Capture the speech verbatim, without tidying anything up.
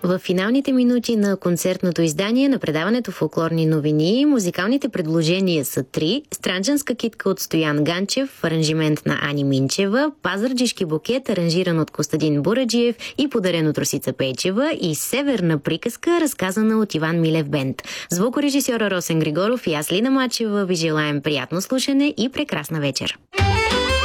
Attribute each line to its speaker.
Speaker 1: В финалните минути на концертното издание на предаването Фолклорни новини музикалните предложения са три: Странджанска китка от Стоян Ганчев, аранжимент на Ани Минчева, Пазарджишки букет, аранжиран от Костадин Бураджиев и подарен от Росица Пейчева, и Северна приказка, разказана от Иван Милев Бенд. Звукорежисьора Росен Григоров и аз, Лина Мачева, ви желаем приятно слушане и прекрасна вечер.